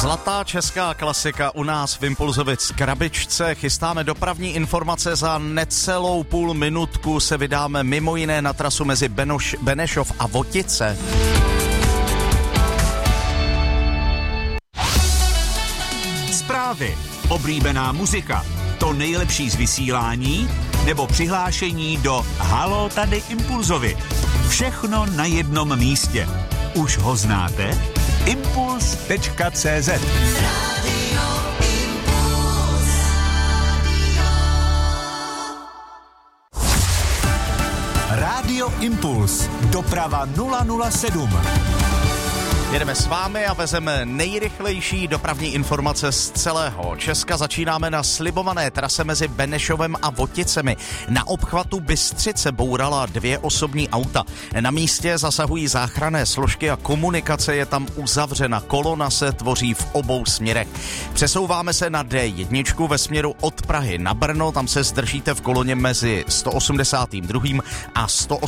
Zlatá česká klasika u nás v Impulzovic krabičce. Chystáme dopravní informace, za necelou půl minutku se vydáme mimo jiné na trasu mezi Benešov a Votice. Zprávy, oblíbená muzika, to nejlepší z vysílání nebo přihlášení do Haló tady Impulzovi. Všechno na jednom místě. Už ho znáte? Impuls.cz. Rádio Impuls. Doprava 007. Jedeme s vámi a vezeme nejrychlejší dopravní informace z celého Česka. Začínáme na slibované trase mezi Benešovem a Voticemi. Na obchvatu Bystřice bourala 2 osobní auta. Na místě zasahují záchranné složky a komunikace je tam uzavřena. Kolona se tvoří v obou směrech. Přesouváme se na D1 ve směru od Prahy na Brno. Tam se zdržíte v koloně mezi 182. a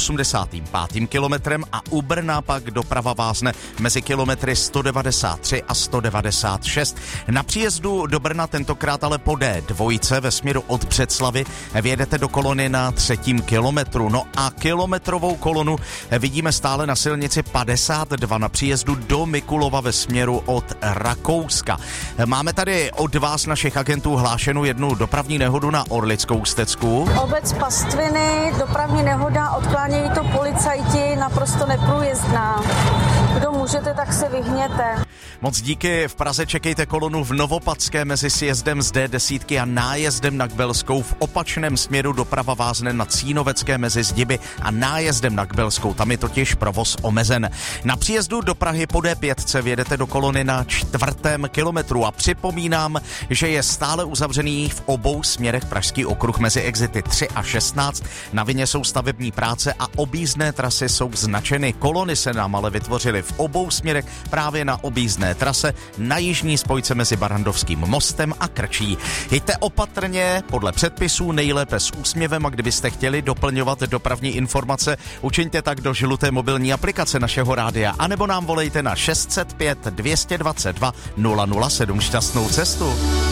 185. kilometrem a u Brna pak doprava vázne mezi kilometry 193 a 196. Na příjezdu do Brna tentokrát ale po D2 ve směru od Břeclavy vjedete do kolony na 3. kilometru. No a kilometrovou kolonu vidíme stále na silnici 52 na příjezdu do Mikulova ve směru od Rakouska. Máme tady od vás, našich agentů, hlášenou jednu dopravní nehodu na Orlickou stecku. Obec Pastviny, dopravní nehoda, odklánějí to policajti, naprosto neprůjezdná. Kdo můžete, tak se vyhněte. Moc díky, v Praze čekejte kolonu v Novopadské mezi sjezdem z D10 a nájezdem na Kbelskou. V opačném směru doprava vázne na Cínovecké mezi Zdiby a nájezdem na Kbelskou. Tam je totiž provoz omezen. Na příjezdu do Prahy po D5 vjedete do kolony na 4. kilometru a připomínám, že je stále uzavřený v obou směrech Pražský okruh mezi exity 3 a 16. Na vině jsou stavební práce a objízdné trasy jsou značeny. Kolony se nám ale vytvořily v obou směrech právě na objízdné trase na jižní spojce mezi Barrandovským mostem a Krčí. Jeďte opatrně, podle předpisů, nejlépe s úsměvem, a kdybyste chtěli doplňovat dopravní informace, učiňte tak do žluté mobilní aplikace našeho rádia, anebo nám volejte na 605 222 007. Šťastnou cestu.